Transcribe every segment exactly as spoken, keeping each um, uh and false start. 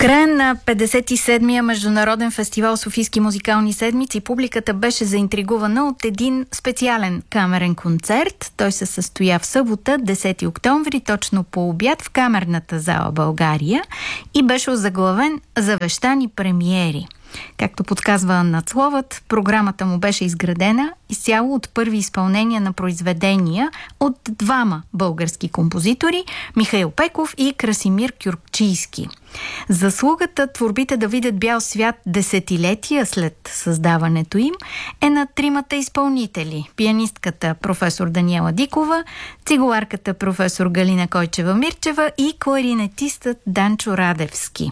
края на петдесет и седмия Международен фестивал Софийски музикални седмици публиката беше заинтригувана от един специален камерен концерт. Той се състоя в събота, десети октомври, точно по обяд в Камерната зала България и беше озаглавен "Завещани премиери". Както подсказва надсловът, програмата му беше изградена изцяло от първи изпълнения на произведения от двама български композитори – Михаил Пеков и Красимир Кюркчийски. Заслугата творбите да видят бял свят десетилетия след създаването им е на тримата изпълнители – пианистката професор Даниела Дикова, цигуларката професор Галина Койчева-Мирчева и кларинетистът Данчо Радевски.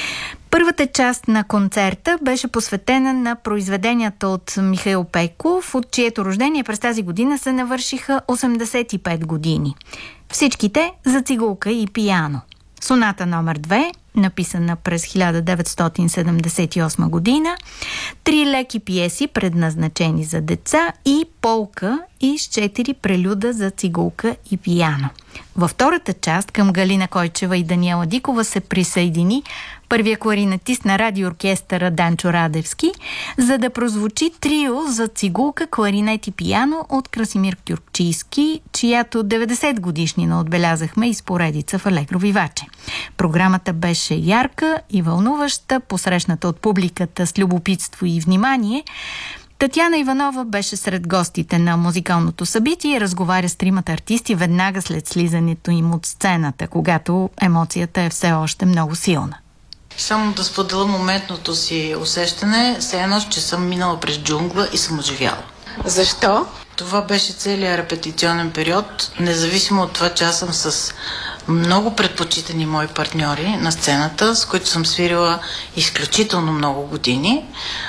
Първата част на концерта беше посветена на произведенията от Михаил Пеков, от чието рождение през тази година се навършиха осемдесет и пет години. Всичките за цигулка и пиано. Соната номер две, написана през хиляда деветстотин седемдесет и осма година, три леки пиеси, предназначени за деца, и полка и с четири прелюда за цигулка и пиано. Във втората част към Галина Койчева и Даниела Дикова се присъедини първия кларинетист на радиооркестъра Данчо Радевски, за да прозвучи трио за цигулка, кларинет и пиано от Красимир Кюркчийски, чиято деветдесет годишнина отбелязахме и с поредица в Алегро Виваче. Програмата беше ярка и вълнуваща, посрещната от публиката с любопитство и внимание. Татяна Иванова беше сред гостите на музикалното събитие и разговаря с тримата артисти веднага след слизането им от сцената, когато емоцията е все още много силна. Само да споделя моментното си усещане, все едно, че съм минала през джунгла и съм оживяла. Защо? Това беше целият репетиционен период, независимо от това, че аз съм с много предпочитани мои партньори на сцената, с които съм свирила изключително много години,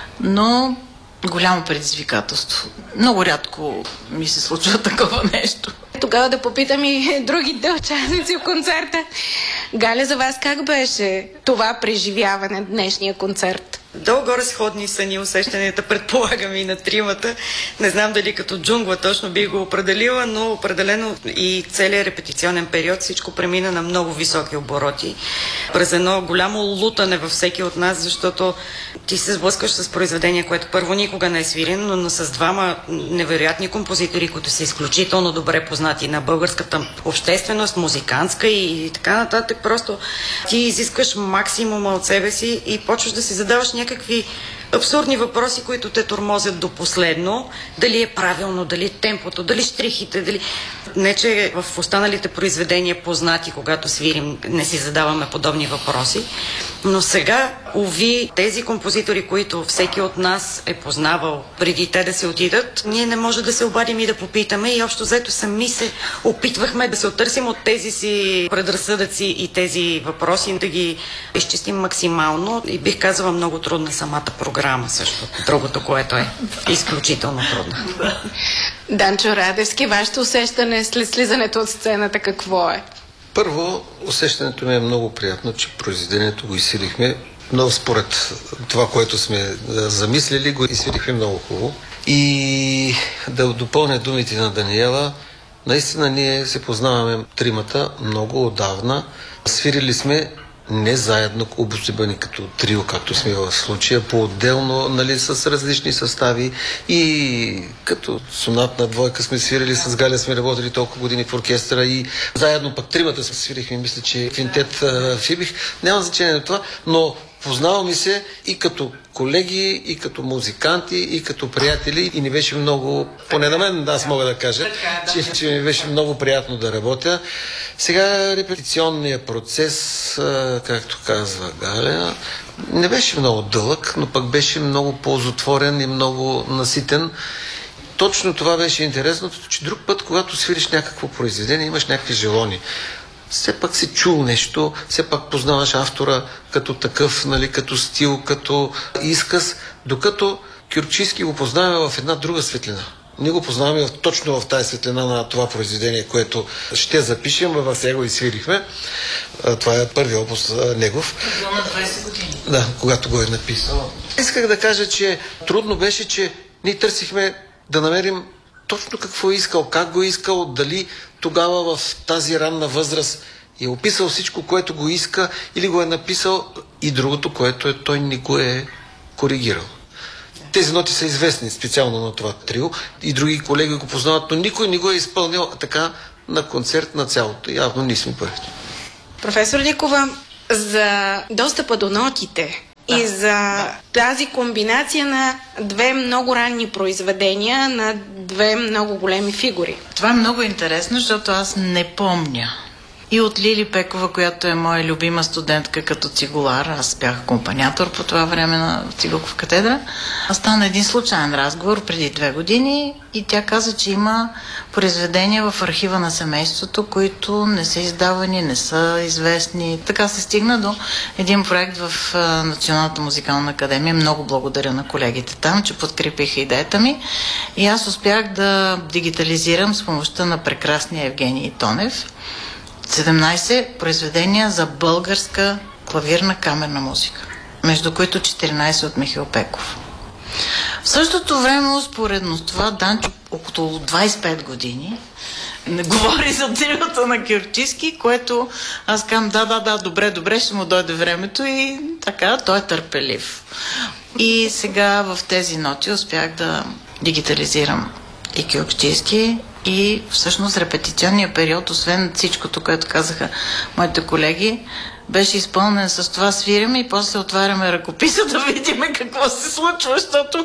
но голямо предизвикателство. Много рядко ми се случва такова нещо. Тогава да попитам и другите участници в концерта. Галя, за вас как беше това преживяване, днешния концерт? Долу-горе сходни са ни усещанията, предполагам и на тримата. Не знам дали като джунгла точно би го определила, но определено и целият репетиционен период всичко премина на много високи обороти. През едно голямо лутане във всеки от нас, защото ти се сблъскаш с произведение, което първо никога не е свирено, но с двама невероятни композитори, които са изключително добре познати на българската общественост, музикантска и така нататък. Просто ти изискваш максимума от себе си и почваш да си задаваш някакви абсурдни въпроси, които те тормозят до последно. Дали е правилно, дали темпото, дали щрихите, дали... Не, че в останалите произведения познати, когато свирим, не си задаваме подобни въпроси. Но сега, уви, тези композитори, които всеки от нас е познавал преди те да се отидат, ние не може да се обадим и да попитаме и общо взето сами се опитвахме да се оттърсим от тези си предразсъдъци и тези въпроси, да ги изчистим максимално. И бих казала, много трудна самата програма също. Другото, което е изключително трудно. Данчо Радевски, вашето усещане след слизането от сцената какво е? Първо, усещането ми е много приятно, че произведението го изсвирихме, но според това, което сме замислили, го изсвирихме много хубаво. И да допълня думите на Даниела, наистина ние се познаваме тримата много отдавна. Свирили сме не заедно, обособени като трио, както сме в случая, по-отделно, нали, с различни състави, и като сонатна двойка сме свирили, с Галя сме работили толкова години в оркестъра и заедно пък тримата сме свирихме, мисля, че квинтет Фибих. Няма значение на това, но познаваме се и като колеги, и като музиканти, и като приятели, и ни беше много, поне на мен, аз мога да кажа, че, че ми беше много приятно да работя. Сега репетиционният процес, както казва Галя, не беше много дълъг, но пък беше много ползотворен и много наситен. Точно това беше интересното, че друг път, когато свириш някакво произведение, имаш някакви желони. Все пак си чул нещо, все пак познаваш автора като такъв, нали, като стил, като изказ, докато Кюркчийски го познаваме в една друга светлина. Ние го познаваме точно в тази светлина на това произведение, което ще запишем, в сега го изсвирихме. Това е първият опус негов. Бил на двайсет години. Да, когато го е написал. Исках да кажа, че трудно беше, че ние търсихме да намерим точно какво е искал, как го е искал, дали тогава в тази ранна възраст е описал всичко, което го иска, или го е написал И другото, което е, той не го е коригирал. Тези ноти са известни специално на това трио и други колеги го познават, но никой не го е изпълнил така на концерт на цялото. Явно ние сме първите. Професор Дикова, за достъпа до нотите да, и за да. тази комбинация на две много ранни произведения на две много големи фигури. Това е много интересно, защото аз не помня. И от Лили Пекова, която е моя любима студентка като цигулар, аз бях акомпаниатор по това време на Цигулков катедра, стана един случайен разговор преди две години и тя каза, че има произведения в архива на семейството, които не са издавани, не са известни. Така се стигна до един проект в Националната музикална академия. Много благодаря на колегите там, че подкрепиха идеята ми и аз успях да дигитализирам с помощта на прекрасния Евгений Тонев седемнайсет произведения за българска клавирна камерна музика, между които четиринайсет от Михаил Пеков. В същото време, успоредно с това, Данчо около двайсет и пет години не говори за триото на Кюрчийски, което аз казвам, да, да, да, добре, добре, ще му дойде времето и така, той е търпелив. И сега в тези ноти успях да дигитализирам и Кюрчийски, и всъщност репетиционния период, освен всичкото, което казаха моите колеги, беше изпълнен с това свиреме и после отваряме ръкописа да видим какво се случва, защото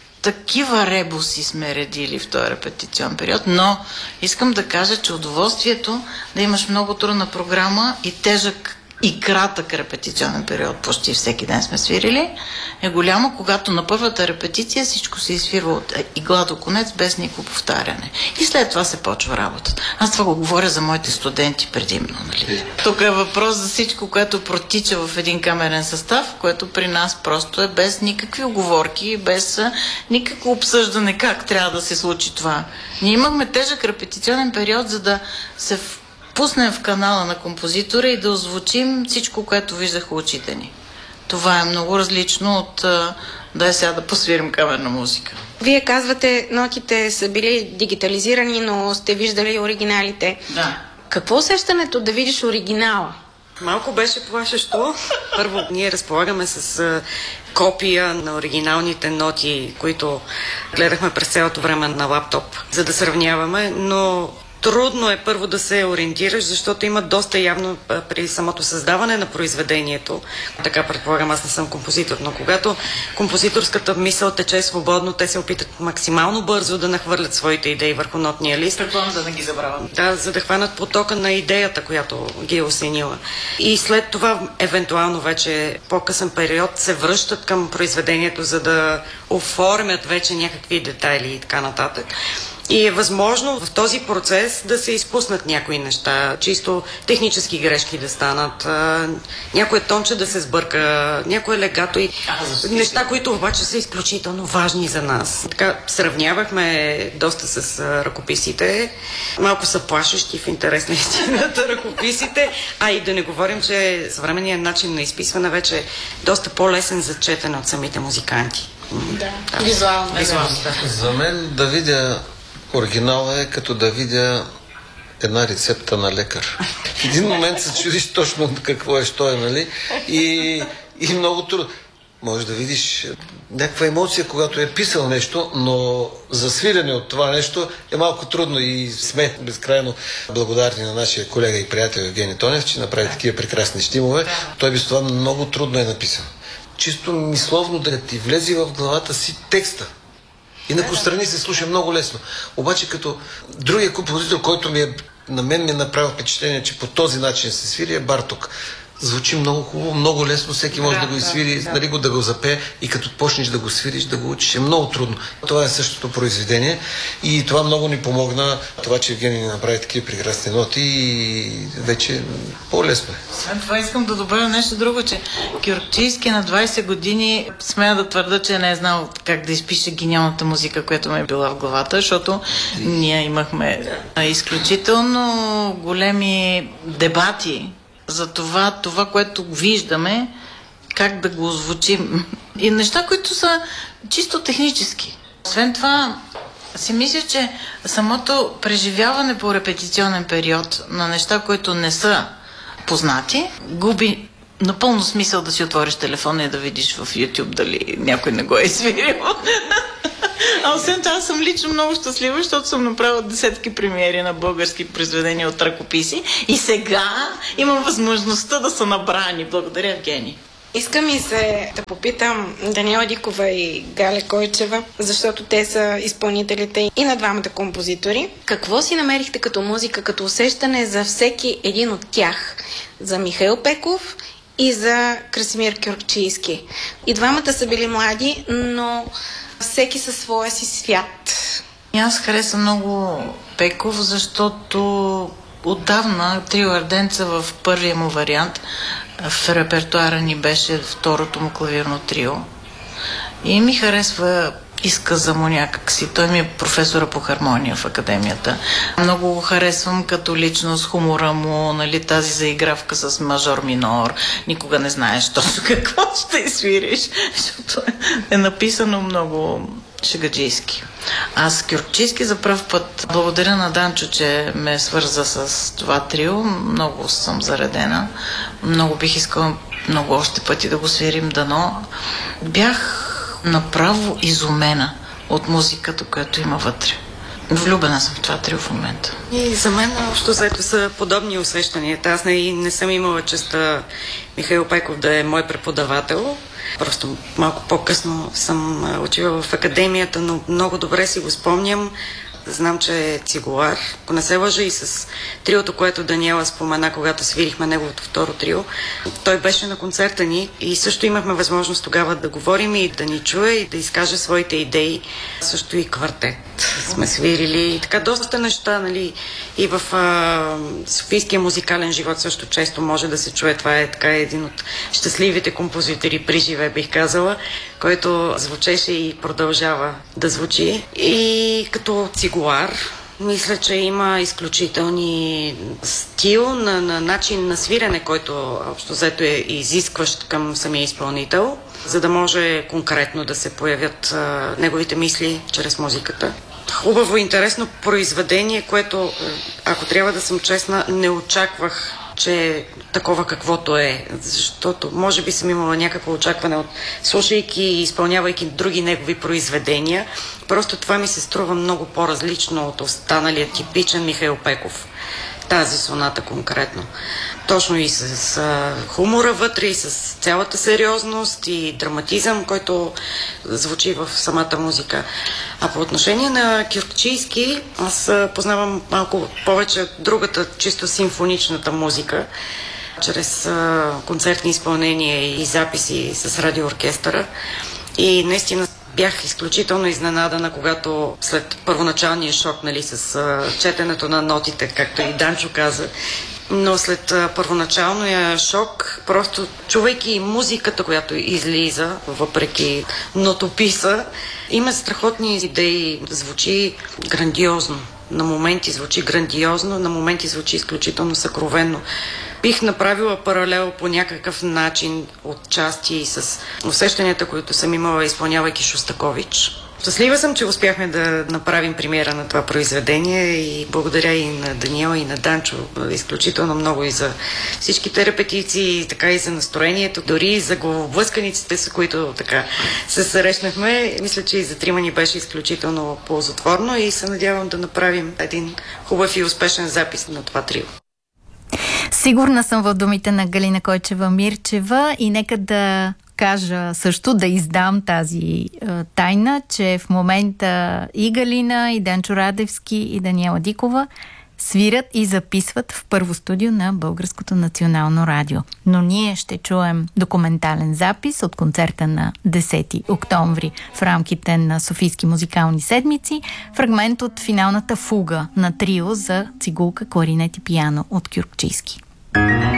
такива ребуси сме редили в този репетиционен период, но искам да кажа, че удоволствието да имаш много трудна програма и тежък и кратък репетиционен период, почти всеки ден сме свирили, е голямо, когато на първата репетиция всичко се изсвирва от игла до конец, без никакво повтаряне. И след това се почва работата. Аз това го говоря за моите студенти предимно. Нали? Тук е въпрос за всичко, което протича в един камерен състав, което при нас просто е без никакви оговорки, без никакво обсъждане как трябва да се случи това. Ние имахме тежък репетиционен период, за да се пуснем в канала на композитора и да озвучим всичко, което виждаха очите ни. Това е много различно от да е сега да посвирим камерна музика. Вие казвате, нотите са били дигитализирани, но сте виждали оригиналите. Да. Какво усещането да видиш оригинала? Малко беше плашещо. Първо, ние разполагаме с а, копия на оригиналните ноти, които гледахме през цялото време на лаптоп, за да сравняваме, но трудно е първо да се ориентираш, защото има доста явно при самото създаване на произведението. Така предполагам, аз не съм композитор, но когато композиторската мисъл тече свободно, те се опитат максимално бързо да нахвърлят своите идеи върху нотния лист. Предполагам, за да ги забравят. Да, за да хванат потока на идеята, която ги е осенила. И след това, евентуално вече по-късен период, се връщат към произведението, за да оформят вече някакви детайли и така нататък. И е възможно в този процес да се изпуснат някои неща, чисто технически грешки да станат, някое тонче да се сбърка, някое легато и неща, които обаче са изключително важни за нас. Така сравнявахме доста с ръкописите. Малко са плашещи в интерес на истината ръкописите, а и да не говорим, че съвременният начин на изписване вече е доста по-лесен за четене от самите музиканти. Да, да. Визуално. Визуално. За мен да видя оригинал е като да видя една рецепта на лекар. В един момент се чудиш точно какво е, що е, нали? И, и много трудно. Може да видиш някаква емоция, когато е писал нещо, но за свирене от това нещо е малко трудно и сме безкрайно благодарни на нашия колега и приятел Евгений Тонев, че направи такива прекрасни щимове. Той без това много трудно е написан. Чисто мисловно да ти влезе в главата си текста. Инако страни се слуша много лесно. Обаче като другия композитор, който ми е, на мен ми е направил впечатление, че по този начин се свири, е Барток. Звучи много хубаво, много лесно, всеки може да, да го изсвири, да, нали, го да го запее и като почнеш да го свириш, да го учиш, е много трудно. Това е същото произведение и това много ни помогна, това, че Евгений ни направи такива прекрасни ноти и вече по-лесно е. Освен това искам да добавя нещо друго, че Кюрчийски на двайсет години смея да твърда, че не е знал как да изпише гениалната музика, която ми е била в главата, защото ние имахме изключително големи дебати за това, това, което виждаме, как да го озвучим. И неща, които са чисто технически. Освен това, си мисля, че самото преживяване по репетиционен период на неща, които не са познати, губи напълно смисъл да си отвориш телефона и да видиш в YouTube дали някой не го е свирил. А освен това, аз съм лично много щастлива, защото съм направила десетки премиери на български произведения от ръкописи и сега имам възможността да са набрани. Благодаря, Евгений. Иска ми се да попитам Даниела Дикова и Галя Койчева, защото те са изпълнителите и на двамата композитори. Какво си намерихте като музика, като усещане за всеки един от тях? За Михаил Пеков и за Красимир Кюркчийски. И двамата са били млади, но всеки със своя си свят. Аз харесвам много Пеков, защото отдавна Трио Арденца в първия му вариант в репертуара ни беше второто му клавирно трио. И ми харесва изказа му някак си. Той ми е професора по хармония в академията. Много го харесвам като личност, хумора му, нали, тази заигравка с мажор-минор. Никога не знаеш точно какво ще свириш, защото е написано много шегаджийски. Аз Кюркчийски за пръв път благодаря на Данчо, че ме свърза с това трио. Много съм заредена. Много бих искала много още пъти да го свирим, дано. Бях направо изумена от музиката, която има вътре. Влюбена съм в това трио в момента. И за мен общо заето са подобни усещания. Аз не, не съм имала честа Михаил Пеков да е мой преподавател. Просто малко по-късно съм учила в академията, но много добре си го спомням. Знам, че е цигулар. Ако не се лъжа, и с триото, което Даниела спомена, когато свирихме неговото второ трио, той беше на концерта ни и също имахме възможност тогава да говорим и да ни чуе и да изкаже своите идеи. Също и квартет сме свирили и така доста неща, нали. И в а, Софийския музикален живот също често може да се чуе. Това е така един от щастливите композитори при живе, бих казала, който звучеше и продължава да звучи. И като цигулар, мисля, че има изключителни стил на, на начин на свирене, който общо взето е изискващ към самия изпълнител, за да може конкретно да се появят а, неговите мисли чрез музиката. Хубаво, интересно произведение, което, ако трябва да съм честна, не очаквах, че е такова каквото е, защото може би съм имала някакво очакване от слушайки и изпълнявайки други негови произведения. Просто това ми се струва много по-различно от останалия типичен Михаил Пеков. Тази соната конкретно. Точно и с а, хумора вътре, и с цялата сериозност и драматизъм, който звучи в самата музика. А по отношение на Кюркчийски, аз а, познавам малко повече другата, чисто симфоничната музика, чрез а, концертни изпълнения и записи с радиооркестъра. И наистина бях изключително изненадана, когато след първоначалния шок, нали, с а, четенето на нотите, както и Данчо каза, но след а, първоначалния шок, просто чувайки музиката, която излиза, въпреки нотописа, има страхотни идеи, звучи грандиозно. На моменти звучи грандиозно, на моменти звучи изключително съкровенно. Бих направила паралел по някакъв начин отчасти с усещанията, които съм имала, изпълнявайки Шостакович. Щастлива съм, че успяхме да направим премиера на това произведение и благодаря и на Даниела, и на Данчо изключително много и за всичките репетиции, така и за настроението, дори и за главоблъсканиците, с които така се срещнахме. Мисля, че и за трима ни беше изключително ползотворно и се надявам да направим един хубав и успешен запис на това трио. Сигурна съм в думите на Галина Койчева-Мирчева и нека да кажа също, да издам тази е, тайна, че в момента и Галина, и Данчо Радевски, и Даниела Дикова свирят и записват в първо студио на Българското национално радио. Но ние ще чуем документален запис от концерта на десети октомври в рамките на Софийски музикални седмици, фрагмент от финалната фуга на трио за цигулка, кларинет и пиано от Кюркчийски.